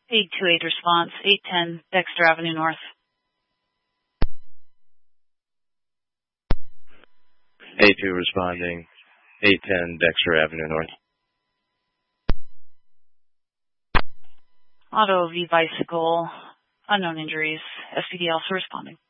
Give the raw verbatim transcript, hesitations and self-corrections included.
eight two eight response, eight ten Dexter Avenue North. eight two responding, eight ten Dexter Avenue North. Auto V bicycle, unknown injuries, S P D also responding.